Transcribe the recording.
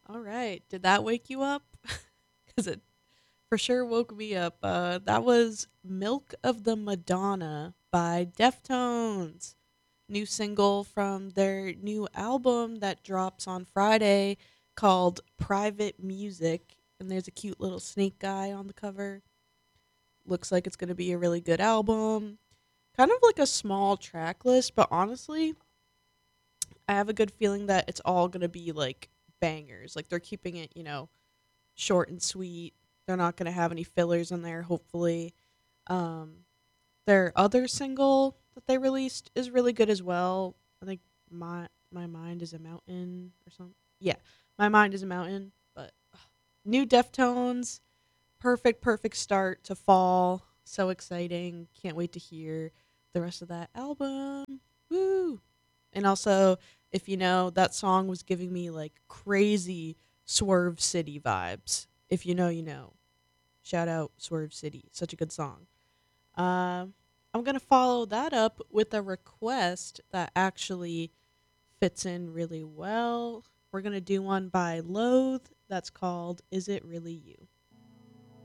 All right. Did that wake you up? Because it for sure woke me up. That was Milk of the Madonna by Deftones. New single from their new album that drops on Friday called Private Music. And there's a cute little snake guy on the cover. Looks like it's going to be a really good album. Kind of like a small track list, but honestly, I have a good feeling that it's all going to be like bangers. Like they're keeping it, short and sweet. They're not going to have any fillers in there, hopefully. Um, their other single that they released is really good as well. I think my mind is a mountain or something. Yeah, my mind is a mountain. But new Deftones, perfect start to fall. So exciting! Can't wait to hear the rest of that album. Woo! And also, if you know, that song was giving me like crazy Swerve City vibes. If you know, you know. Shout out Swerve City. Such a good song. Um, I'm going to follow that up with a request that actually fits in really well. We're going to do one by Loathe that's called Is It Really You?